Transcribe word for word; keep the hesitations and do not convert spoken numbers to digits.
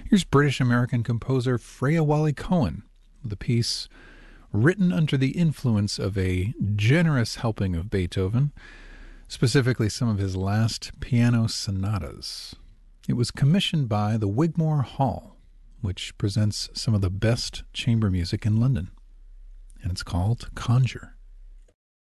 Here's British-American composer Freya Wally-Cohen with a piece written under the influence of a generous helping of Beethoven, specifically some of his last piano sonatas. It was commissioned by the Wigmore Hall, which presents some of the best chamber music in London, and it's called Conjure.